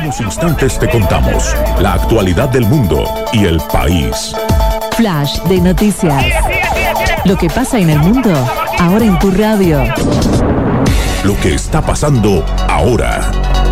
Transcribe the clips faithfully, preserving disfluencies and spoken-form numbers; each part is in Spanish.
unos instantes te contamos la actualidad del mundo y el país. Flash de noticias. Lo que pasa en el mundo, ahora en tu radio. Lo que está pasando ahora.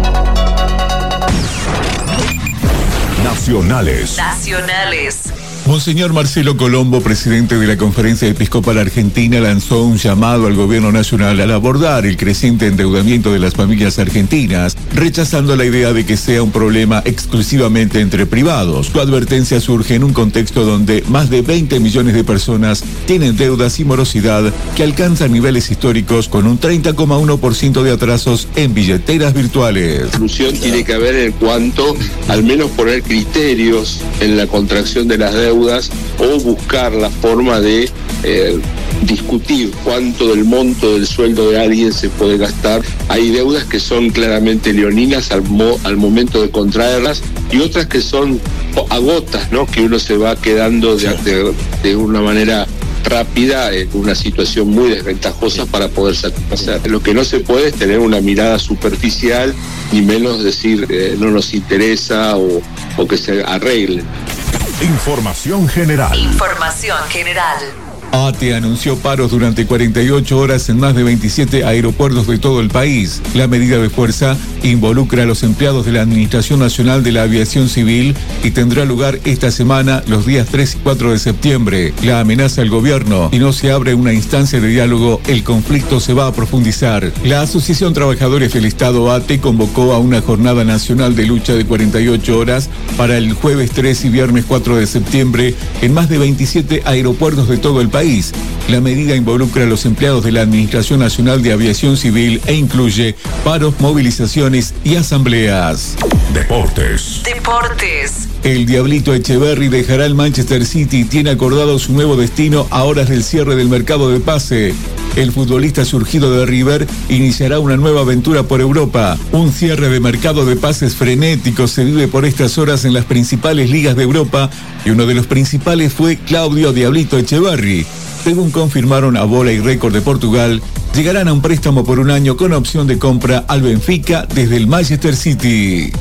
Nacionales. Nacionales. Monseñor Marcelo Colombo, presidente de la Conferencia Episcopal Argentina, lanzó un llamado al gobierno nacional al abordar el creciente endeudamiento de las familias argentinas, rechazando la idea de que sea un problema exclusivamente entre privados. Su advertencia surge en un contexto donde más de veinte millones de personas tienen deudas y morosidad que alcanzan niveles históricos con un treinta coma uno por ciento de atrasos en billeteras virtuales. La solución tiene que haber en cuanto, al menos poner criterios en la contracción de las deudas o buscar la forma de eh, discutir cuánto del monto del sueldo de alguien se puede gastar. Hay deudas que son claramente leoninas al, mo- al momento de contraerlas y otras que son a gotas, ¿no? Que uno se va quedando de, de, de una manera rápida en una situación muy desventajosa para poder satisfacer. Lo que no se puede es tener una mirada superficial, ni menos decir eh, no nos interesa o, o que se arreglen. Información general. Información general. A T E anunció paros durante cuarenta y ocho horas en más de veintisiete aeropuertos de todo el país. La medida de fuerza involucra a los empleados de la Administración Nacional de la Aviación Civil y tendrá lugar esta semana los días tres y cuatro de septiembre. La amenaza al gobierno. Si no se abre una instancia de diálogo, el conflicto se va a profundizar. La Asociación Trabajadores del Estado A T E convocó a una jornada nacional de lucha de cuarenta y ocho horas para el jueves tres y viernes cuatro de septiembre en más de veintisiete aeropuertos de todo el país. La medida involucra a los empleados de la Administración Nacional de Aviación Civil e incluye paros, movilizaciones y asambleas. Deportes. Deportes. El Diablito Echeverri dejará el Manchester City y tiene acordado su nuevo destino a horas del cierre del mercado de pase. El futbolista surgido de River iniciará una nueva aventura por Europa. Un cierre de mercado de pases frenético se vive por estas horas en las principales ligas de Europa y uno de los principales fue Claudio Diablito Echeverri. Según confirmaron a Bola y Récord de Portugal, llegarán a un préstamo por un año con opción de compra al Benfica desde el Manchester City.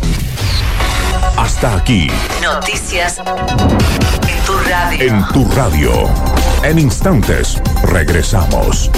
Hasta aquí. Noticias en tu radio. En tu radio. En instantes, regresamos.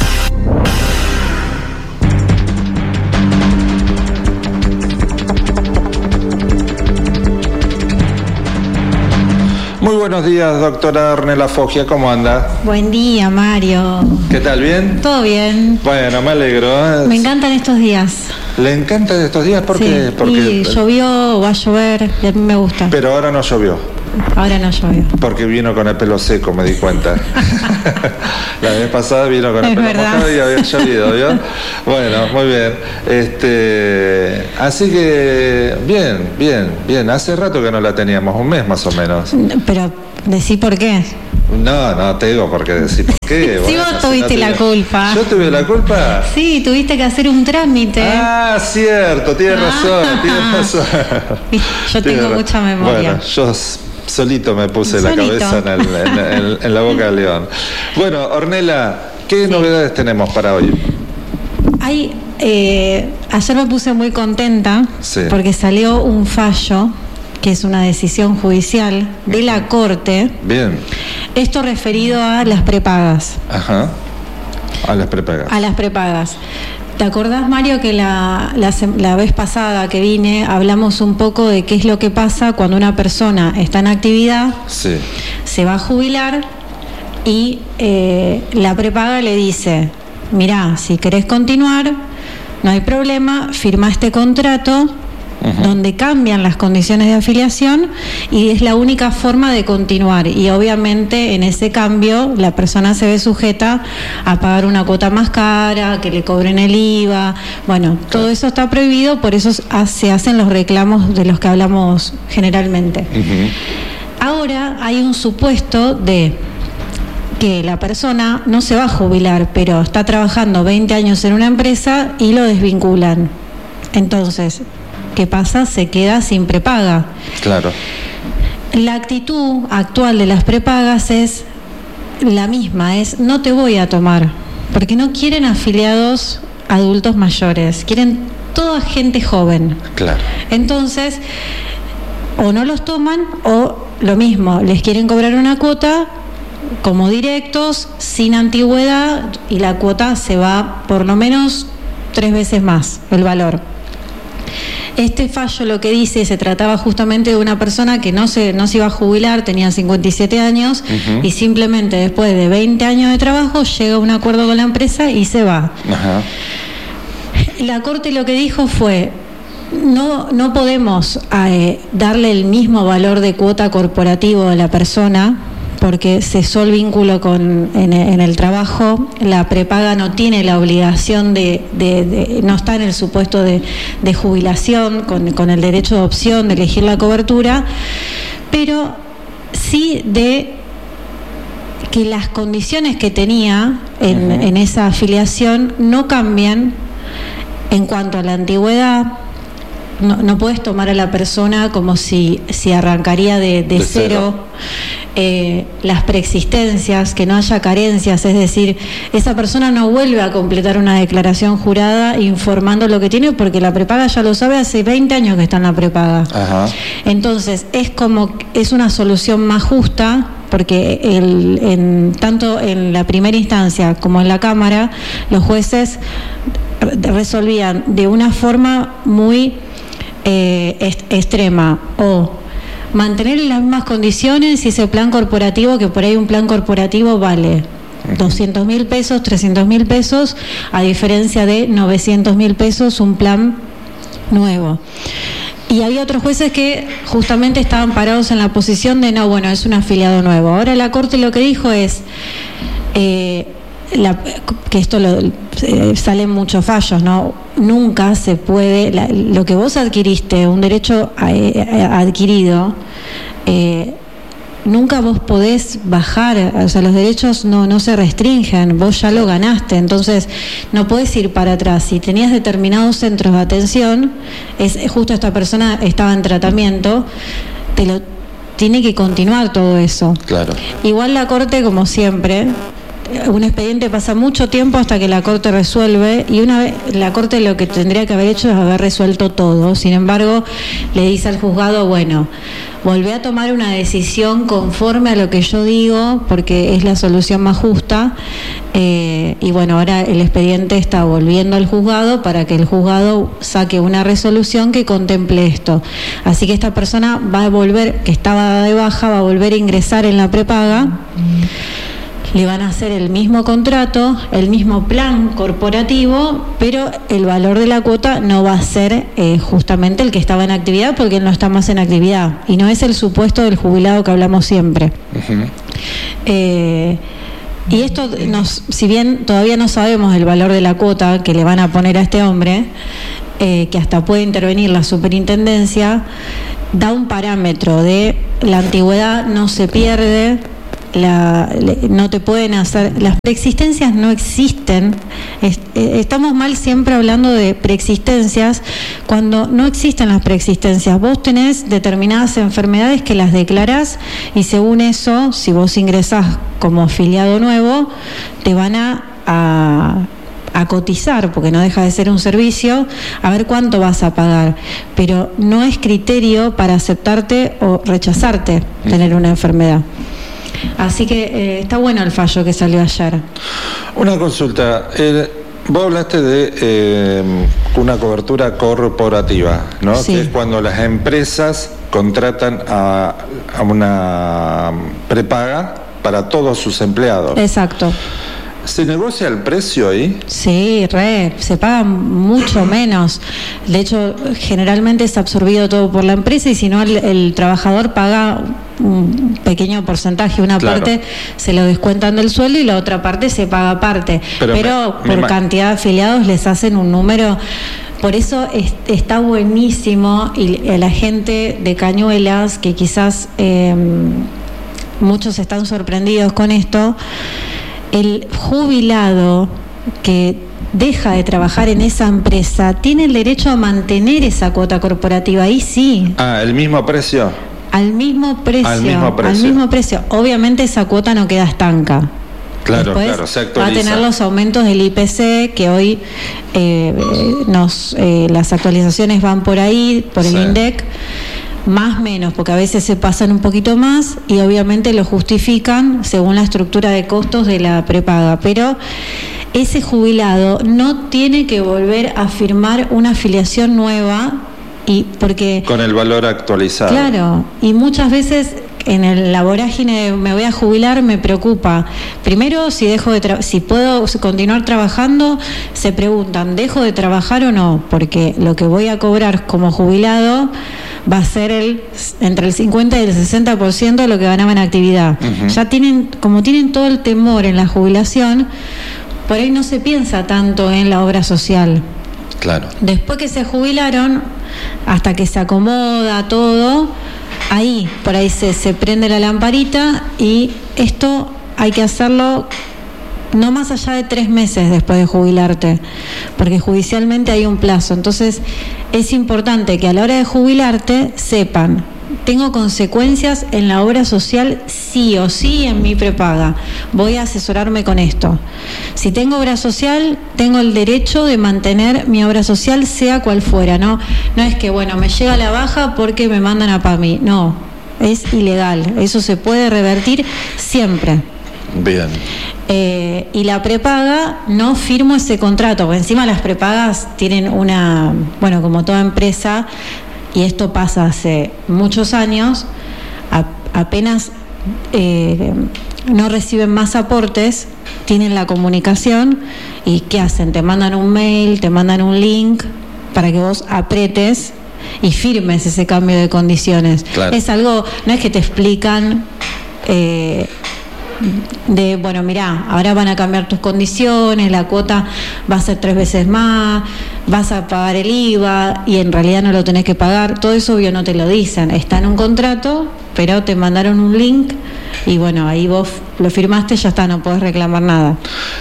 Muy buenos días, doctora Ornella Foggia, ¿cómo anda? Buen día, Mario. ¿Qué tal, bien? Todo bien. Bueno, me alegro. Me encantan estos días. ¿Le encantan estos días? ¿Por sí, qué? Porque y llovió, va a llover, y a mí me gusta. Pero ahora no llovió. Ahora no llovió. Porque vino con el pelo seco, me di cuenta. La vez pasada vino con el es pelo verdad. mojado y había llovido, ¿vio? Bueno, muy bien. Este, así que, bien, bien, bien. Hace rato que no la teníamos, un mes más o menos. Pero, decí por qué. No, no te digo por qué decir por qué. Sí, bueno, vos si tuviste no la digo. culpa. ¿Yo tuve la culpa? Sí, tuviste que hacer un trámite. Ah, cierto, tienes Ah. razón, tienes razón. Yo tengo Tienes mucha razón. memoria. Bueno, yo s- solito me puse Solito. la cabeza en, el- en- en- en la boca del león. Bueno, Ornella, ¿qué Sí. novedades tenemos para hoy? Hay, eh, ayer me puse muy contenta Sí. porque salió un fallo, que es una decisión judicial de la Corte. Bien, Esto referido a las prepagas. ajá. A las prepagas. A las prepagas. ¿Te acordás, Mario, que la, la, sem- la vez pasada que vine hablamos un poco de qué es lo que pasa cuando una persona está en actividad, Sí, se va a jubilar y eh, la prepaga le dice, mirá, si querés continuar, no hay problema, firma este contrato donde cambian las condiciones de afiliación y es la única forma de continuar, y obviamente en ese cambio la persona se ve sujeta a pagar una cuota más cara, que le cobren el I V A, bueno, todo eso está prohibido, por eso se hacen los reclamos de los que hablamos generalmente. ujú, Ahora hay un supuesto de que la persona no se va a jubilar, pero está trabajando veinte años en una empresa y lo desvinculan. Entonces, ¿qué pasa? Se queda sin prepaga. claro. La actitud actual de las prepagas es la misma, es no te voy a tomar, porque no quieren afiliados adultos mayores, quieren toda gente joven. Claro. Entonces, o no los toman o lo mismo, les quieren cobrar una cuota como directos, sin antigüedad, y la cuota se va por lo menos tres veces más el valor. Este fallo lo que dice, se trataba justamente de una persona que no se, no se iba a jubilar, tenía cincuenta y siete años, uh-huh. y simplemente después de veinte años de trabajo llega a un acuerdo con la empresa y se va. Uh-huh. La Corte lo que dijo fue, no, no podemos eh, darle el mismo valor de cuota corporativo a la persona, porque cesó el vínculo con, en, en el trabajo, la prepaga no tiene la obligación de, de, de no está en el supuesto de, de jubilación, con, con el derecho de opción de elegir la cobertura, pero sí de que las condiciones que tenía en, uh-huh. en esa afiliación no cambian en cuanto a la antigüedad. No, no puedes tomar a la persona como si, si arrancaría de, de, de cero, cero. Eh, las preexistencias, que no haya carencias, es decir, esa persona no vuelve a completar una declaración jurada informando lo que tiene, porque la prepaga ya lo sabe, hace veinte años que está en la prepaga. Ajá. Entonces es como, es una solución más justa, porque el, en, tanto en la primera instancia como en la Cámara, los jueces resolvían de una forma muy eh, est- extrema, o mantener las mismas condiciones y ese plan corporativo, que por ahí un plan corporativo vale doscientos mil pesos, trescientos mil pesos, a diferencia de novecientos mil pesos un plan nuevo. Y había otros jueces que justamente estaban parados en la posición de no, bueno, es un afiliado nuevo. Ahora la Corte lo que dijo es eh, la, que esto lo, eh, salen muchos fallos, ¿no? Nunca se puede, la, lo que vos adquiriste, un derecho a, a, adquirido, eh, nunca vos podés bajar, o sea, los derechos no, no se restringen, vos ya lo ganaste, entonces no podés ir para atrás. Si tenías determinados centros de atención, es justo esta persona estaba en tratamiento, te lo tiene que continuar todo eso. Claro. Igual la Corte, como siempre, un expediente pasa mucho tiempo hasta que la Corte resuelve, y una vez la Corte lo que tendría que haber hecho es haber resuelto todo. Sin embargo, le dice al juzgado, bueno, volvé a tomar una decisión conforme a lo que yo digo, porque es la solución más justa, eh, y bueno, ahora el expediente está volviendo al juzgado para que el juzgado saque una resolución que contemple esto. Así que esta persona va a volver, que estaba de baja, va a volver a ingresar en la prepaga. Le van a hacer el mismo contrato, el mismo plan corporativo, pero el valor de la cuota no va a ser eh, justamente el que estaba en actividad, porque él no está más en actividad. Y no es el supuesto del jubilado que hablamos siempre. Uh-huh. Eh, y esto, nos, si bien todavía no sabemos el valor de la cuota que le van a poner a este hombre, eh, que hasta puede intervenir la superintendencia, da un parámetro de la antigüedad no se pierde. La, no te pueden hacer, las preexistencias no existen. Es, estamos mal siempre hablando de preexistencias cuando no existen las preexistencias. Vos tenés determinadas enfermedades que las declarás, y según eso, si vos ingresás como afiliado nuevo, te van a, a a cotizar, porque no deja de ser un servicio, a ver cuánto vas a pagar, pero no es criterio para aceptarte o rechazarte tener una enfermedad. Así que eh, está bueno el fallo que salió ayer. Una consulta. Eh, vos hablaste de eh, una cobertura corporativa, ¿no? Sí. Que es cuando las empresas contratan a, a una prepaga para todos sus empleados. Exacto. ¿Se negocia el precio ahí? Sí, re, se paga mucho menos. De hecho, generalmente es absorbido todo por la empresa, y si no, el, el trabajador paga un pequeño porcentaje, una claro. parte se lo descuentan del sueldo y la otra parte se paga aparte. Pero, Pero me, por me cantidad de afiliados les hacen un número. Por eso es, está buenísimo, y la gente de Cañuelas, que quizás eh, muchos están sorprendidos con esto, el jubilado que deja de trabajar en esa empresa tiene el derecho a mantener esa cuota corporativa. Ahí sí. Ah, ¿el mismo precio? Al mismo precio. Al mismo precio. Al mismo precio. Obviamente esa cuota no queda estanca. Claro, Después claro, se va a actualiza. tener los aumentos del I P C, que hoy eh, nos eh, las actualizaciones van por ahí, por el Sí. INDEC, más menos, porque a veces se pasan un poquito más y obviamente lo justifican según la estructura de costos de la prepaga, pero ese jubilado no tiene que volver a firmar una afiliación nueva, y porque Con el valor actualizado. claro, y muchas veces en el, la vorágine de me voy a jubilar me preocupa. Primero, si dejo de tra- si puedo continuar trabajando, se preguntan, ¿dejo de trabajar o no? Porque lo que voy a cobrar como jubilado va a ser el entre el cincuenta y el sesenta por ciento de lo que ganaba en actividad. Ujú. Ya tienen, como tienen todo el temor en la jubilación, por ahí no se piensa tanto en la obra social. Claro. Después que se jubilaron, hasta que se acomoda todo, ahí, por ahí se, se prende la lamparita, y esto hay que hacerlo no más allá de tres meses después de jubilarte, porque judicialmente hay un plazo. Entonces es importante que a la hora de jubilarte sepan, tengo consecuencias en la obra social sí o sí en mi prepaga, voy a asesorarme con esto. Si tengo obra social, tengo el derecho de mantener mi obra social sea cual fuera, ¿no? No es que, bueno, me llega la baja porque me mandan a PAMI, no, es ilegal, eso se puede revertir siempre. Bien. Eh, y la prepaga, no firmo ese contrato, porque encima las prepagas tienen una, bueno, como toda empresa, y esto pasa hace muchos años, a, apenas eh, no reciben más aportes, tienen la comunicación, y ¿qué hacen? Te mandan un mail, te mandan un link para que vos apretes y firmes ese cambio de condiciones. Claro. Es algo, no es que te explican eh, de, bueno, mirá, ahora van a cambiar tus condiciones, la cuota va a ser tres veces más, vas a pagar el I V A y en realidad no lo tenés que pagar. Todo eso obvio no te lo dicen, está en un contrato, pero te mandaron un link y bueno, ahí vos lo firmaste, ya está, no podés reclamar nada.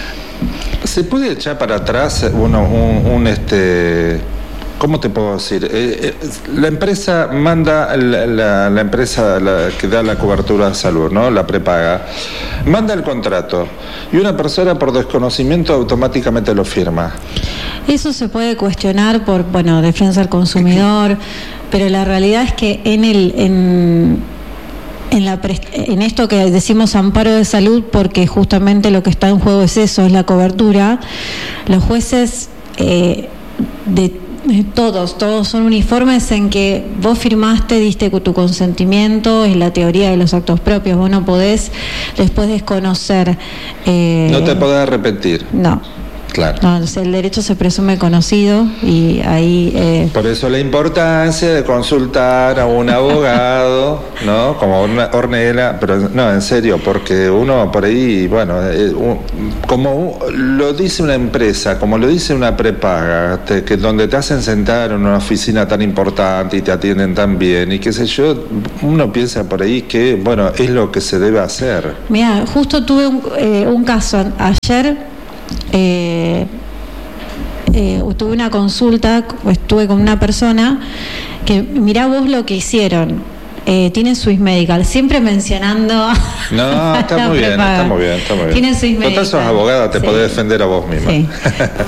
¿Se puede echar para atrás uno, un, un este... ¿Cómo te puedo decir? Eh, eh, la empresa manda, la, la, la empresa la, que da la cobertura de salud, ¿no? La prepaga, manda el contrato y una persona por desconocimiento automáticamente lo firma. Eso se puede cuestionar por, bueno, defensa del consumidor, pero la realidad es que en el en, en, la, en esto que decimos amparo de salud, porque justamente lo que está en juego es eso, es la cobertura, los jueces eh, de Todos, todos son uniformes en que vos firmaste, diste tu consentimiento, es la teoría de los actos propios, vos no podés después desconocer. Eh, No te podés arrepentir. No. Claro. No, o sea, el derecho se presume conocido y ahí... Eh, Por eso la importancia de consultar a un abogado, ¿no? Como una Ornella, pero no, en serio, porque uno por ahí, bueno, eh, un, como un, lo dice una empresa, como lo dice una prepaga, te, que donde te hacen sentar en una oficina tan importante y te atienden tan bien y qué sé yo, uno piensa por ahí que, bueno, es lo que se debe hacer. Mira, justo tuve un, eh, un caso ayer. Eh, eh, tuve una consulta, estuve con una persona que, mirá vos lo que hicieron, eh, tiene Swiss Medical, siempre mencionando. No, está la muy bien, prepaga. está muy bien, está muy bien. Tiene Swiss Medical. Total, sos abogada, te Sí. podés defender a vos misma. Sí.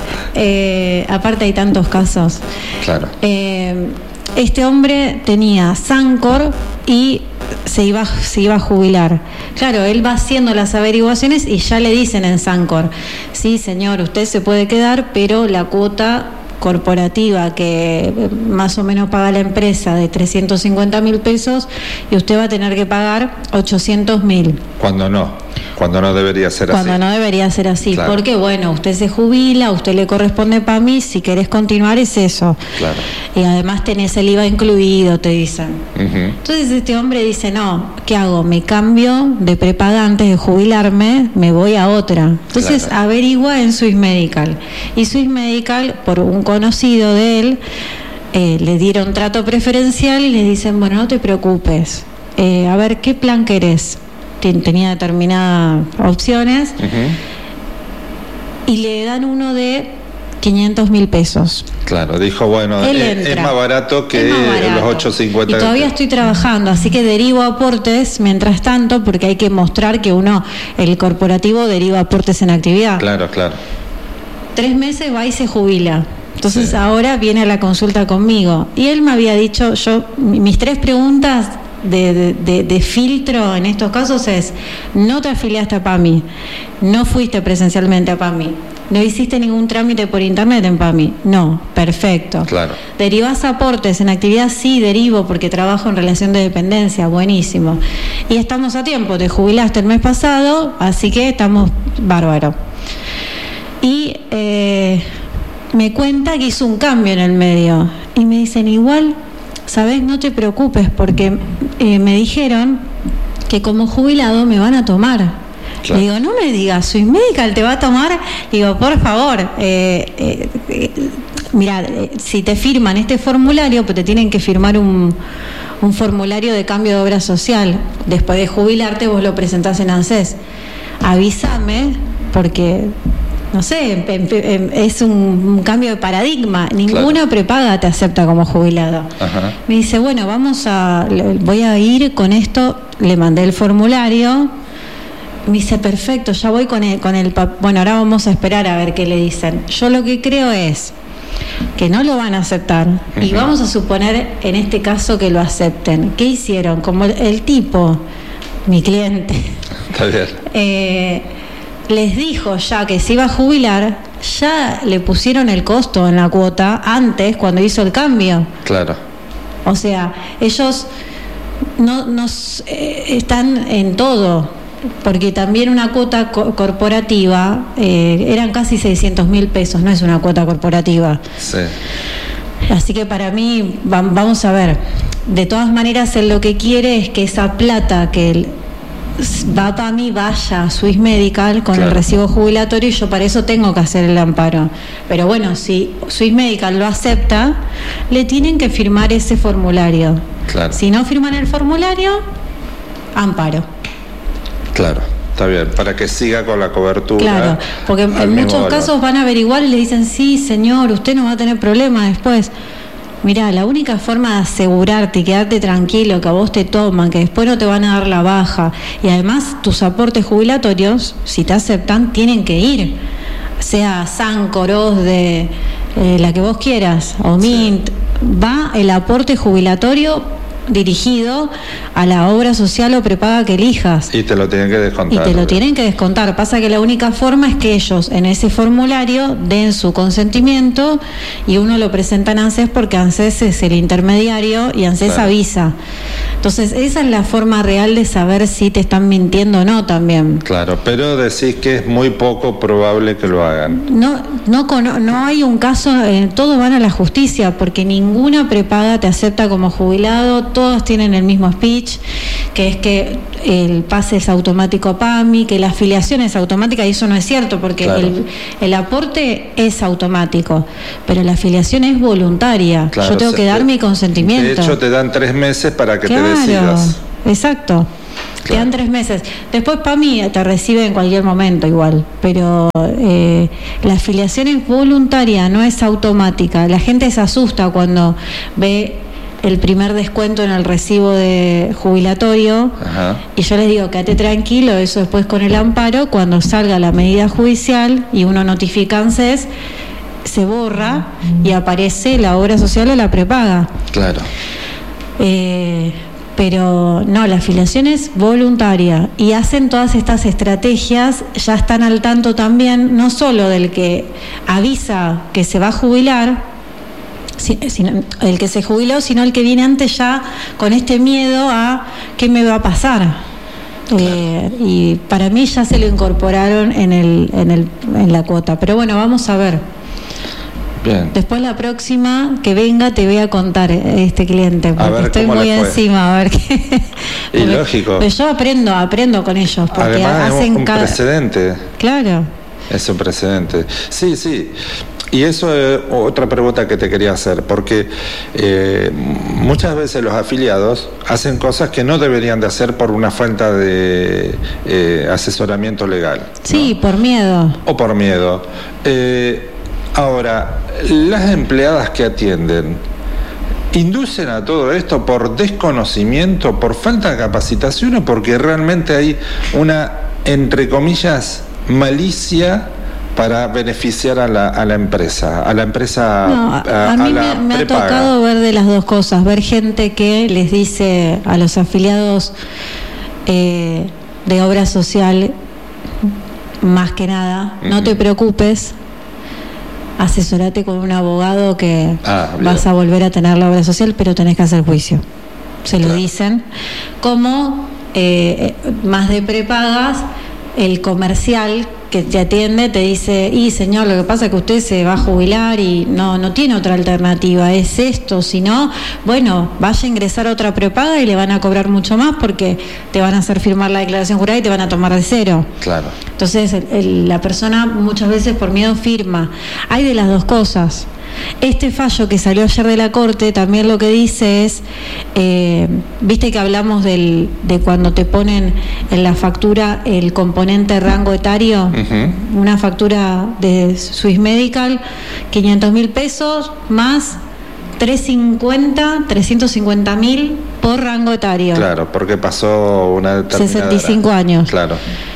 eh, aparte hay tantos casos. Claro. Eh, este hombre tenía Sancor y se iba, se iba a jubilar. Claro, él va haciendo las averiguaciones y ya le dicen en Sancor, sí señor, usted se puede quedar, pero la cuota corporativa que más o menos paga la empresa de trescientos cincuenta mil pesos y usted va a tener que pagar ochocientos mil. Cuando no, cuando no debería ser Cuando así. no debería ser así, Claro. porque bueno, usted se jubila, a usted le corresponde PAMI, si querés continuar es eso. Claro. Y además tenés el I V A incluido, te dicen. Ujú. Entonces este hombre dice, no, ¿qué hago? Me cambio de prepaga antes de jubilarme, me voy a otra. Entonces Claro. averigua en Swiss Medical. Y Swiss Medical, por un conocido de él, eh, le dieron trato preferencial y le dicen, bueno, no te preocupes. Eh, a ver, ¿qué plan querés? Ten- Tenía determinadas opciones Ujú. y le dan uno de quinientos mil pesos. Claro, dijo, bueno, es, es más barato que más barato. Los ochocientos cincuenta. Y todavía estoy trabajando, así que derivo aportes mientras tanto, porque hay que mostrar que uno, el corporativo, deriva aportes en actividad. Claro, claro. Tres meses va y se jubila. Entonces sí. ahora viene a la consulta conmigo. Y él me había dicho, yo, mis tres preguntas de, de, de, de filtro en estos casos es: no te afiliaste a PAMI, no fuiste presencialmente a PAMI, no hiciste ningún trámite por internet en PAMI. No, perfecto. Claro. ¿Derivás aportes en actividad? Sí, derivo porque trabajo en relación de dependencia, buenísimo. Y estamos a tiempo, te jubilaste el mes pasado, así que estamos bárbaro. Y eh, me cuenta que hizo un cambio en el medio y me dicen, igual, ¿sabes? No te preocupes porque eh, me dijeron que como jubilado me van a tomar. Claro. Le digo, no me digas, Swiss Medical te va a tomar. Le digo, por favor, eh, eh, eh, mira, eh, si te firman este formulario, pues te tienen que firmar un, un formulario de cambio de obra social. Después de jubilarte vos lo presentás en ANSES. Avísame porque... no sé, es un, un cambio de paradigma. Ninguna claro. prepaga te acepta como jubilado. Ajá. Me dice, bueno, vamos a, voy a ir con esto. Le mandé el formulario. Me dice, perfecto, ya voy con el, con el... Bueno, ahora vamos a esperar a ver qué le dicen. Yo lo que creo es que no lo van a aceptar. Uh-huh. Y vamos a suponer, en este caso, que lo acepten. ¿Qué hicieron? Como el, el tipo, mi cliente... Está bien. Eh... les dijo ya que se iba a jubilar, ya le pusieron el costo en la cuota antes, cuando hizo el cambio. Claro. O sea, ellos no, no eh, están en todo, porque también una cuota co- corporativa eh, eran casi seiscientos mil pesos, no es una cuota corporativa. Sí. Así que para mí, va, vamos a ver, de todas maneras él lo que quiere es que esa plata que él va para mí, vaya a Swiss Medical con claro. el recibo jubilatorio, y yo para eso tengo que hacer el amparo. Pero bueno, si Swiss Medical lo acepta, le tienen que firmar ese formulario. Claro. Si no firman el formulario, amparo. Claro, está bien, para que siga con la cobertura. Claro, porque en muchos valor. casos van a averiguar y le dicen, sí, señor, usted no va a tener problema después. Mirá, la única forma de asegurarte y quedarte tranquilo que a vos te toman, que después no te van a dar la baja, y además tus aportes jubilatorios, si te aceptan, tienen que ir, sea Sancor, OSDE, eh, la que vos quieras, o Mint, sí. va el aporte jubilatorio dirigido a la obra social o prepaga que elijas. Y te lo tienen que descontar. Y te lo tienen que descontar. Pasa que la única forma es que ellos en ese formulario den su consentimiento y uno lo presenta en ANSES, porque ANSES es el intermediario y ANSES claro. avisa. Entonces esa es la forma real de saber si te están mintiendo o no también. Claro, pero decís que es muy poco probable que lo hagan. No, no, no hay un caso, eh, todos van a la justicia, porque ninguna prepaga te acepta como jubilado. Todos tienen el mismo speech, que es que el pase es automático a PAMI, que la afiliación es automática, y eso no es cierto, porque claro. el, el aporte es automático, pero la afiliación es voluntaria. Claro, yo tengo que dar te, mi consentimiento. De hecho, te dan tres meses para que claro, te decidas. Exacto. Claro. Te dan tres meses. Después PAMI te recibe en cualquier momento igual, pero eh, la afiliación es voluntaria, no es automática. La gente se asusta cuando ve el primer descuento en el recibo de jubilatorio. Ajá. Y yo les digo, quédate tranquilo, eso después con el amparo, cuando salga la medida judicial y uno notifica ANSES, se borra y aparece la obra social o la prepaga. Claro. Eh, pero no, la afiliación es voluntaria y hacen todas estas estrategias, ya están al tanto también, no solo del que avisa que se va a jubilar, sino el que se jubiló, sino el que viene antes ya con este miedo a qué me va a pasar. Claro. Eh, y para mí ya se lo incorporaron en el, en el, en la cuota. Pero bueno, vamos a ver. Bien. Después la próxima que venga te voy a contar este cliente, porque a ver, estoy muy encima, a ver qué. Y lógico. Yo aprendo, aprendo con ellos, porque además hacen es un cada... precedente. Claro. Es un precedente. Sí, sí. Y eso es otra pregunta que te quería hacer, porque eh, muchas veces los afiliados hacen cosas que no deberían de hacer por una falta de eh, asesoramiento legal. Sí, ¿no? por miedo. O por miedo. Eh, Ahora, las empleadas que atienden, ¿inducen a todo esto por desconocimiento, por falta de capacitación o porque realmente hay una, entre comillas, malicia para beneficiar a la, a la empresa, a la empresa, no, a, a, a mí a la me, me ha prepaga? tocado ver de las dos cosas, ver gente que les dice a los afiliados eh, de obra social, más que nada, uh-huh. no te preocupes, asesorate con un abogado que ah, vas a volver a tener la obra social, pero tenés que hacer juicio. Se claro. lo dicen. Como eh, más de prepagas, el comercial que te atiende te dice, y señor, lo que pasa es que usted se va a jubilar y no, no tiene otra alternativa, es esto, si no, bueno, vaya a ingresar a otra prepaga y le van a cobrar mucho más porque te van a hacer firmar la declaración jurada y te van a tomar de cero. Claro. Entonces el, el, la persona muchas veces por miedo firma. Hay de las dos cosas. Este fallo que salió ayer de la Corte también lo que dice es, eh, viste que hablamos del, de cuando te ponen en la factura el componente rango etario, uh-huh. una factura de Swiss Medical, quinientos mil pesos más trescientos cincuenta mil por rango etario. Claro, porque pasó una determinada sesenta y cinco años. Claro.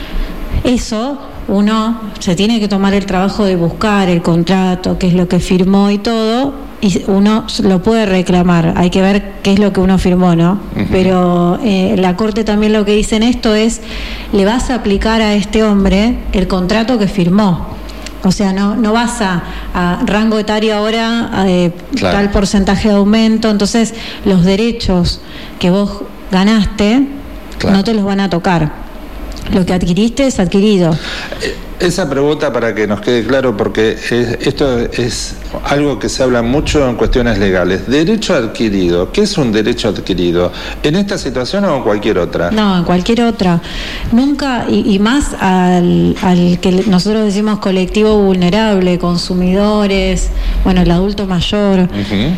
Eso... uno se tiene que tomar el trabajo de buscar el contrato, qué es lo que firmó y todo, y uno lo puede reclamar, hay que ver qué es lo que uno firmó, ¿no? Uh-huh. Pero eh, la Corte también lo que dice en esto es, le vas a aplicar a este hombre el contrato que firmó. O sea, no, no vas a, a rango etario ahora, a, eh, claro. tal porcentaje de aumento, entonces los derechos que vos ganaste, claro. no te los van a tocar. Lo que adquiriste es adquirido. Esa pregunta para que nos quede claro, porque es, esto es algo que se habla mucho en cuestiones legales. Derecho adquirido. ¿Qué es un derecho adquirido? ¿En esta situación o en cualquier otra? No, en cualquier otra. Nunca, y, y más al, al que nosotros decimos colectivo vulnerable, consumidores, bueno, el adulto mayor. Uh-huh.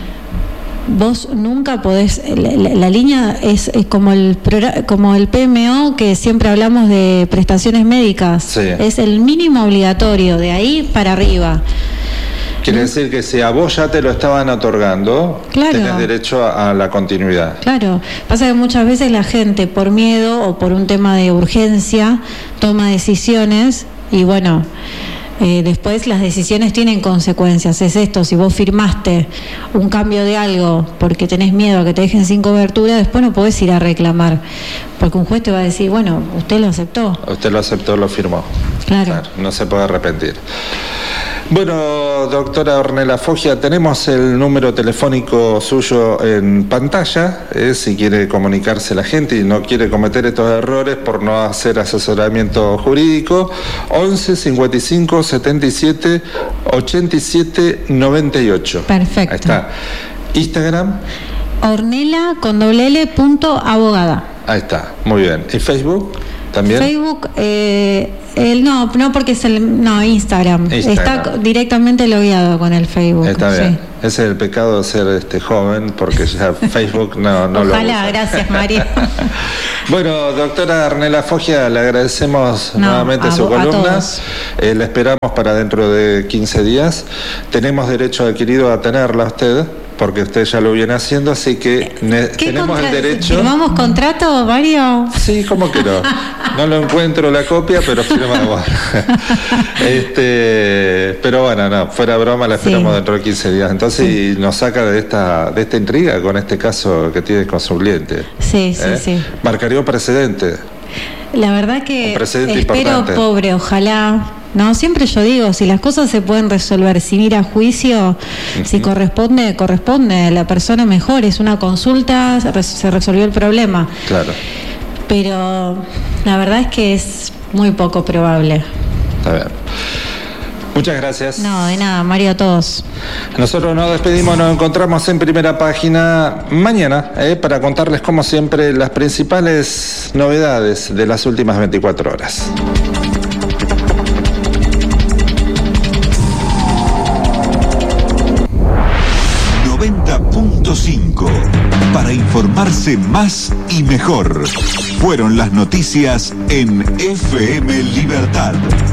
Vos nunca podés, la, la, la línea es, es como el como el P M O, que siempre hablamos de prestaciones médicas, sí. es el mínimo obligatorio, de ahí para arriba. Quiere decir que si a vos ya te lo estaban otorgando, claro. tenés derecho a, a la continuidad. Claro, pasa que muchas veces la gente por miedo o por un tema de urgencia toma decisiones y bueno... Eh, después las decisiones tienen consecuencias, es esto, si vos firmaste un cambio de algo porque tenés miedo a que te dejen sin cobertura, después no podés ir a reclamar, porque un juez te va a decir, bueno, usted lo aceptó. Usted lo aceptó, lo firmó. Claro. claro no se puede arrepentir. Bueno, doctora Ornella Foggia, tenemos el número telefónico suyo en pantalla, eh, si quiere comunicarse la gente y no quiere cometer estos errores por no hacer asesoramiento jurídico, once cincuenta y cinco setenta y siete ochenta y siete noventa y ocho. Perfecto. Ahí está. Instagram. Ornella con doble L punto abogada. Ahí está, muy bien. ¿Y Facebook? ¿También? Facebook, eh, el, no, no porque es el, no, Instagram. Instagram. Está directamente logueado con el Facebook. Está bien. Sí. Ese es el pecado de ser este joven, porque ya Facebook no, no lo usa. Ojalá, gracias María. Bueno, doctora Ornella Foggia, le agradecemos no, nuevamente a, su columna. Eh, la esperamos para dentro de quince días. Tenemos derecho adquirido a tenerla usted, porque usted ya lo viene haciendo, así que ne- tenemos el derecho. ¿Firmamos contrato, Mario? Sí, ¿cómo que no? No lo encuentro la copia, pero firmamos. este, pero bueno, no, fuera broma, la esperamos sí. dentro de quince días. Entonces sí. nos saca de esta de esta intriga con este caso que tiene con su cliente. Sí, sí, ¿Eh? sí. Marcaría un precedente. La verdad que un precedente espero, importante. Pobre, ojalá. No, siempre yo digo, si las cosas se pueden resolver sin ir a juicio, uh-huh. si corresponde, corresponde, la persona mejor, es una consulta, se resolvió el problema. Claro. Pero la verdad es que es muy poco probable. Está bien. Muchas gracias. No, de nada, Mario, a todos. Nosotros nos despedimos, nos encontramos en Primera Página mañana eh, para contarles, como siempre, las principales novedades de las últimas veinticuatro horas. noventa punto cinco para informarse más y mejor. Fueron las noticias en F M Libertad.